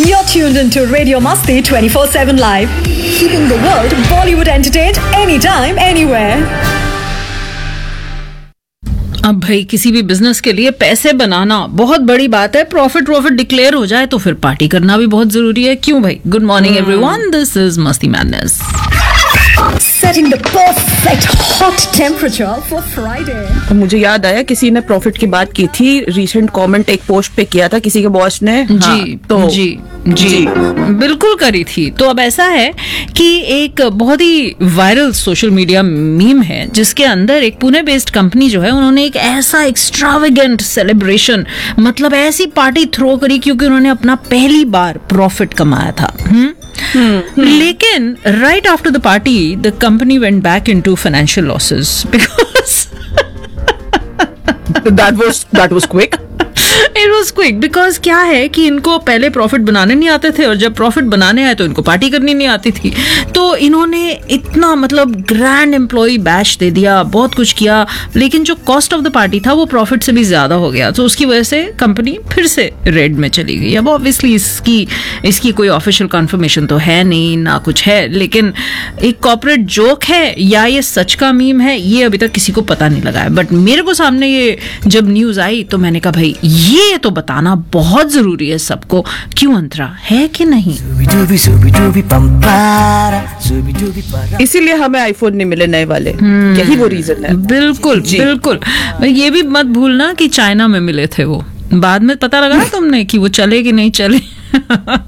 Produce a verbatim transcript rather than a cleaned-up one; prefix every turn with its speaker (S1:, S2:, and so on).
S1: You're tuned into Radio Masti twenty-four seven Live, keeping the world Bollywood entertained anytime, anywhere.
S2: अब भाई किसी भी business के लिए पैसे बनाना बहुत बड़ी बात है. प्रॉफिट प्रॉफिट डिक्लेयर हो जाए तो फिर पार्टी करना भी बहुत जरूरी है. क्यों भाई? Good morning everyone, this is मस्ती madness.
S1: Setting the perfect hot temperature for Friday.
S3: मुझे याद आया किसी ने प्रॉफिट की बात की थी. रिसेंट कमेंट एक पोस्ट पे किया था किसी के बॉस ने.
S2: जी
S3: हाँ, तो
S2: जी जी, जी बिल्कुल करी थी. तो अब ऐसा है कि एक बहुत ही वायरल सोशल मीडिया मीम है जिसके अंदर एक पुणे बेस्ड कंपनी जो है उन्होंने एक ऐसा एक्स्ट्रावेगेंट सेलिब्रेशन, मतलब ऐसी पार्टी थ्रो करी क्योंकि उन्होंने अपना पहली बार प्रॉफिट कमाया था. हुँ? Hmm, hmm. लेकिन right after the party, the company went back into financial losses because
S3: that was that was quick.
S2: It was quick because क्या है कि इनको पहले प्रॉफिट बनाने नहीं आते थे और जब प्रॉफिट बनाने आए तो इनको पार्टी करनी नहीं आती थी. तो इन्होंने इतना मतलब ग्रैंड एम्प्लॉय बैच दे दिया, बहुत कुछ किया, लेकिन जो कॉस्ट ऑफ द पार्टी था वो प्रॉफिट से भी ज्यादा हो गया. तो उसकी वजह से कंपनी फिर से रेड में चली गई. अब ऑब्वियसली इसकी इसकी कोई ऑफिशियल कंफर्मेशन तो है नहीं, ना कुछ है, लेकिन एक कॉर्पोरेट जोक है या ये सच का मीम है ये अभी तक किसी को पता नहीं लगा है. बट मेरे को सामने ये जब न्यूज आई तो मैंने कहा भाई ये तो बताना बहुत जरूरी है सबको. क्यों अंतरा, है कि नहीं?
S3: इसीलिए हमें आईफोन नहीं मिले नए वाले. यही वो रीजन है.
S2: बिल्कुल बिल्कुल. ये भी मत भूलना कि चाइना में मिले थे वो. बाद में पता लगा तुमने कि वो चले कि नहीं चले.